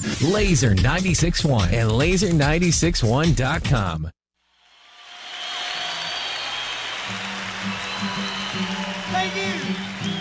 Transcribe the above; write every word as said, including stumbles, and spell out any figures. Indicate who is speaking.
Speaker 1: Laser ninety-six point one and laser nine six one dot com.
Speaker 2: Thank you.